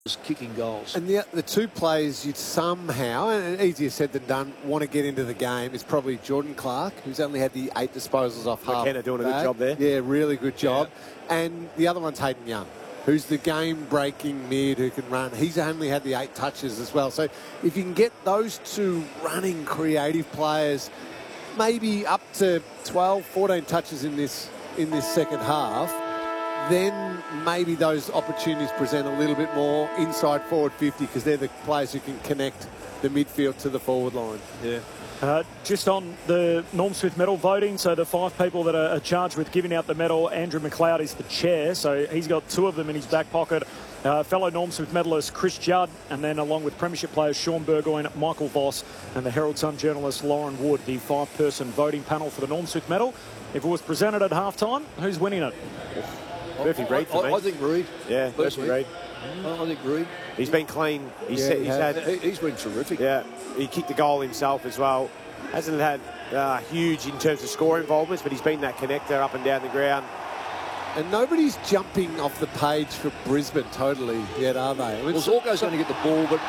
kicking goals. And the two players you'd somehow, and easier said than done, want to get into the game is probably Jordan Clark, who's only had the 8 disposals off half. McKenna doing a good job there. Yeah, really good job. Yeah. And the other one's Hayden Young, who's the game-breaking mid who can run. He's only had the 8 touches as well. So if you can get those two running creative players, maybe up to 12, 14 touches in this second half, then maybe those opportunities present a little bit more inside forward 50 because they're the players who can connect the midfield to the forward line. Yeah. Just on the Norm Smith medal voting, so the 5 people that are charged with giving out the medal, Andrew McLeod is the chair, so he's got 2 of them in his back pocket. Fellow Norm Smith medalist Chris Judd, and then along with premiership players Sean Burgoyne, Michael Voss, and the Herald Sun journalist Lauren Wood, the 5-person voting panel for the Norm Smith medal. If it was presented at halftime, who's winning it? Murphy Reid for me. I think Reid. Yeah, Murphy Reid. I think Reid. He's been clean. He's been terrific. Yeah, he kicked the goal himself as well. Hasn't had huge in terms of score involvements, but he's been that connector up and down the ground. And nobody's jumping off the page for Brisbane totally yet, are they? I mean, Zorko's going to get the ball, but...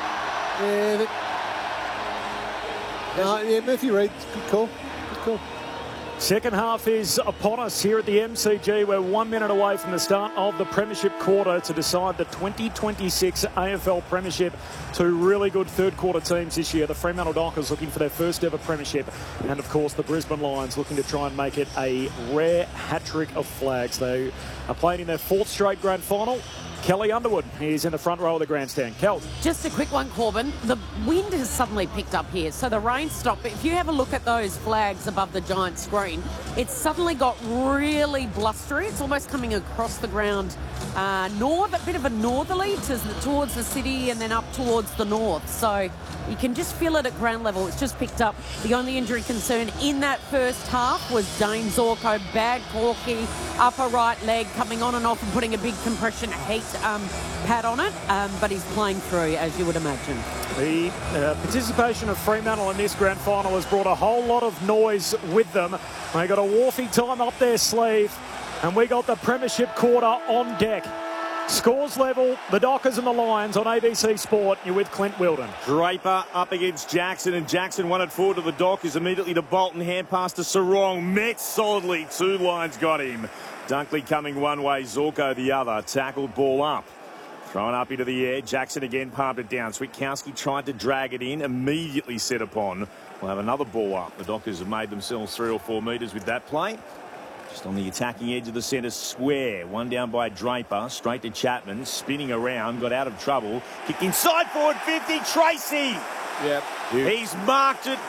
Yeah, Murphy Reid, good call. Good call. Second half is upon us here at the MCG. We're 1 minute away from the start of the Premiership quarter to decide the 2026 AFL Premiership. 2 really good third quarter teams this year. The Fremantle Dockers looking for their first ever Premiership. And of course the Brisbane Lions looking to try and make it a rare hat-trick of flags. They are playing in their 4th straight grand final. Kelly Underwood is in the front row of the grandstand. Kel. Just a quick one, Corbin. The wind has suddenly picked up here, so the rain stopped. If you have a look at those flags above the giant screen, it's suddenly got really blustery. It's almost coming across the ground a bit of a northerly towards the city and then up towards the north. So you can just feel it at ground level. It's just picked up. The only injury concern in that first half was Dane Zorko, bad corky, upper right leg, coming on and off and putting a big compression heat pad on it, but he's playing through, as you would imagine. The participation of Fremantle in this grand final has brought a whole lot of noise with them. They got a Wharfie time up their sleeve, and we got the Premiership quarter on deck. Scores level, the Dockers and the Lions on ABC Sport. You're with Clint Wilden. Draper up against Jackson, and Jackson won it forward to the Dockers, immediately to Bolton, hand pass to Sarong, met solidly, 2 lines got him. Dunkley coming one way, Zorko the other, tackled ball up. Thrown up into the air, Jackson again palmed it down. Switkowski tried to drag it in, immediately set upon. We'll have another ball up. The Dockers have made themselves 3 or 4 metres with that play. Just on the attacking edge of the centre square. One down by Draper, straight to Chapman, spinning around, got out of trouble. Kicked inside forward 50, Tracy. Yep. He's marked it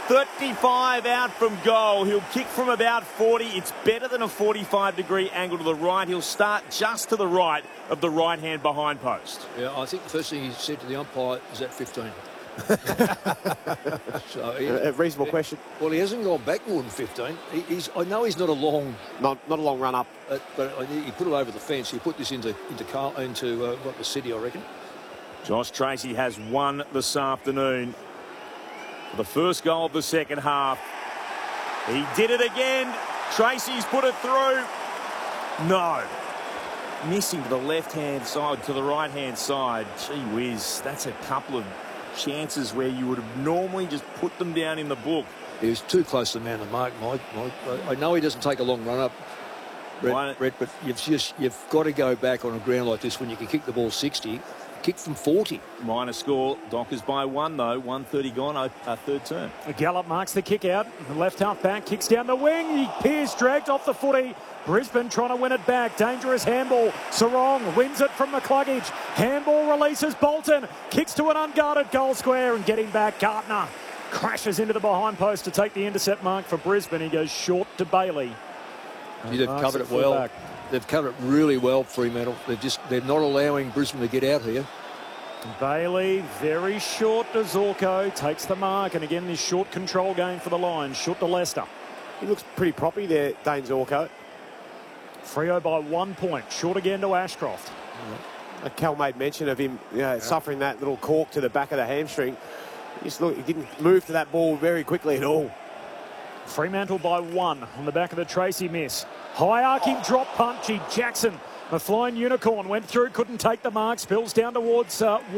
35 out from goal. He'll kick from about 40. It's better than a 45-degree angle to the right. He'll start just to the right of the right-hand behind post. Yeah, I think the first thing he said to the umpire is at 15. A reasonable question. Well, he hasn't gone back more than 15. I know he's not a long... Not a long run up. But he put it over the fence. He put this into the city, I reckon. Josh Tracy has won this afternoon. The first goal of the second half. He did it again. Tracy's put it through. No. Missing to the left-hand side, to the right-hand side. Gee whiz, that's a couple of chances where you would have normally just put them down in the book. He was too close to the man to mark, Mike. I know he doesn't take a long run-up, Brett, but you've got to go back on a ground like this when you can kick the ball 60. Kick from 40. Minor score. Dockers by 1 though. 1:30 gone. Third turn. Gallup marks the kick out. The left half back kicks down the wing. Pearce dragged off the footy. Brisbane trying to win it back. Dangerous handball. Sarong wins it from McCluggage. Handball releases Bolton. Kicks to an unguarded goal square and getting back. Gartner crashes into the behind post to take the intercept mark for Brisbane. He goes short to Bailey. They've covered it well. Back. They've covered it really well, Fremantle. They're not allowing Brisbane to get out here. Bailey, very short to Zorko, takes the mark, and again this short control game for the Lions, short to Leicester. He looks pretty proppy there, Dane Zorko. Freo by 1 point, short again to Ashcroft. Cal made mention of him suffering that little cork to the back of the hamstring. He didn't move to that ball very quickly at all. Fremantle by 1 on the back of the Tracy miss. High arcing drop punchy. Jackson, a flying unicorn, went through, couldn't take the mark, spills down towards